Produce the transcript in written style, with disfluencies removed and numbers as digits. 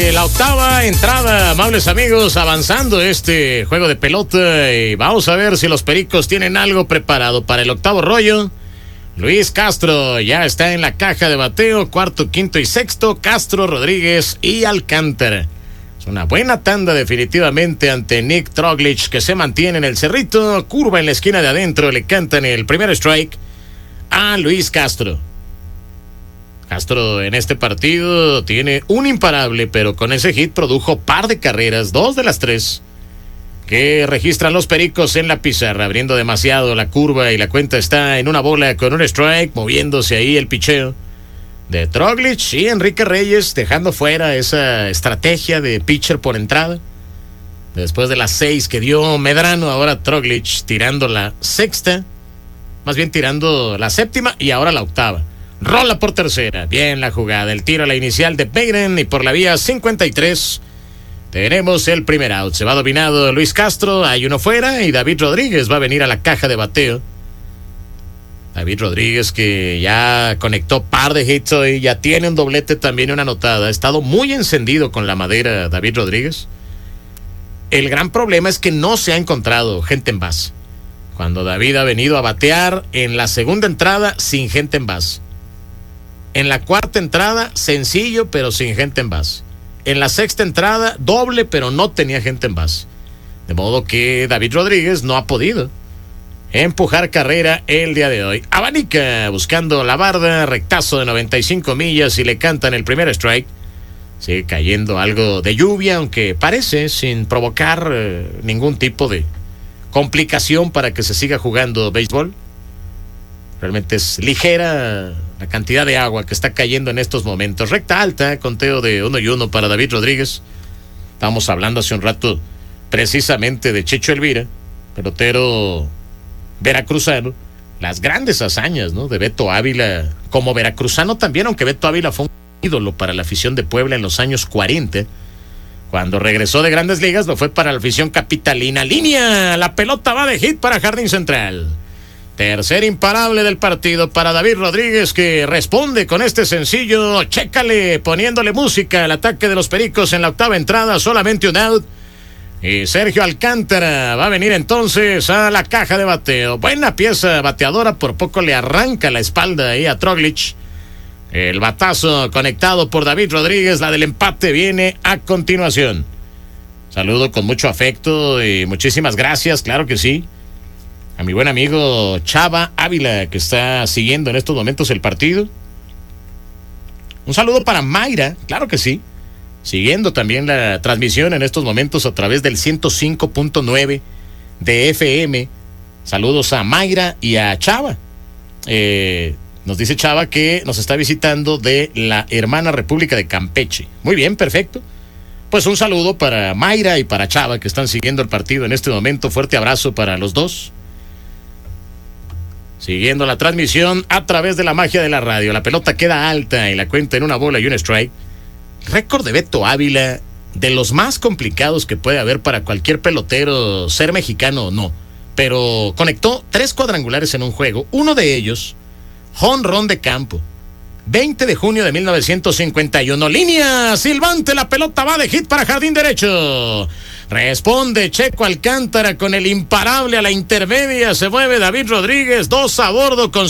La octava entrada, amables amigos, avanzando este juego de pelota y vamos a ver si los Pericos tienen algo preparado para el octavo rollo. Luis Castro ya está en la caja de bateo, cuarto, quinto y sexto, Castro, Rodríguez y Alcántara. Es una buena tanda definitivamente ante Nick Troglitch, que se mantiene en el cerrito, curva en la esquina de adentro, le cantan el primer strike a Luis Castro. Castro en este partido tiene un imparable, pero con ese hit produjo par de carreras, 2 de las 3 que registran los Pericos en la pizarra, abriendo demasiado la curva y la cuenta está en una bola con un strike, moviéndose ahí el picheo de Troglitch y Enrique Reyes, dejando fuera esa estrategia de pitcher por entrada. Después de las 6 que dio Medrano, ahora Troglitch tirando la sexta, más bien tirando la séptima y ahora la octava. Rola por tercera, bien la jugada, el tiro a la inicial de Peyton y por la vía 53 tenemos el primer out. Se va dominado Luis Castro, hay uno fuera y David Rodríguez va a venir a la caja de bateo. David Rodríguez, que ya conectó par de hits hoy, ya tiene un doblete también, una anotada. Ha estado muy encendido con la madera David Rodríguez. El gran problema es que no se ha encontrado gente en base. Cuando David ha venido a batear en la segunda entrada sin gente en base. En la cuarta entrada, sencillo, pero sin gente en base. En la sexta entrada, doble, pero no tenía gente en base. De modo que David Rodríguez no ha podido empujar carrera el día de hoy. Abanica buscando la barda, rectazo de 95 millas y le cantan el primer strike. Sigue cayendo algo de lluvia, aunque parece sin provocar ningún tipo de complicación para que se siga jugando béisbol. Realmente es ligera la cantidad de agua que está cayendo en estos momentos. Recta alta, conteo de 1-1 para David Rodríguez. Estábamos hablando hace un rato precisamente de Checho Elvira, pelotero veracruzano. Las grandes hazañas, ¿no?, de Beto Ávila como veracruzano también, aunque Beto Ávila fue un ídolo para la afición de Puebla en los años 40. Cuando regresó de Grandes Ligas lo fue para la afición capitalina. Línea, la pelota va de hit para Jardín Central. Tercer imparable del partido para David Rodríguez, que responde con este sencillo. Chécale, poniéndole música al ataque de los Pericos en la octava entrada, solamente un out. Y Sergio Alcántara va a venir entonces a la caja de bateo. Buena pieza bateadora, por poco le arranca la espalda ahí a Troglitch. El batazo conectado por David Rodríguez, la del empate viene a continuación. Saludo con mucho afecto y muchísimas gracias, claro que sí, a mi buen amigo Chava Ávila, que está siguiendo en estos momentos el partido. Un saludo para Mayra, claro que sí, siguiendo también la transmisión en estos momentos a través del 105.9 de FM. Saludos a Mayra y a Chava. Nos dice Chava que nos está visitando de la hermana República de Campeche. Muy bien, perfecto. Pues un saludo para Mayra y para Chava, que están siguiendo el partido en este momento. Fuerte abrazo para los dos. Siguiendo la transmisión a través de la magia de la radio. La pelota queda alta y la cuenta en una bola y un strike. Récord de Beto Ávila, de los más complicados que puede haber para cualquier pelotero, ser mexicano o no. Pero conectó 3 cuadrangulares en un juego. Uno de ellos, jonrón de campo. 20 de junio de 1951. Línea, silbante, la pelota va de hit para jardín derecho. Responde Checo Alcántara con el imparable a la intermedia. Se mueve David Rodríguez, 2 a bordo con